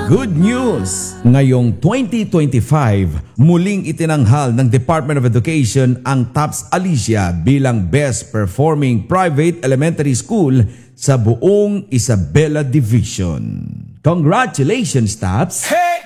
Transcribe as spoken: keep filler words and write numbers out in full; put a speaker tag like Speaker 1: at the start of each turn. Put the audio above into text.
Speaker 1: Good news! Ngayong twenty twenty-five, muling itinanghal ng Department of Education ang TOPS Alicia bilang Best Performing Private Elementary School sa buong Isabela Division. Congratulations, TOPS!
Speaker 2: Hey!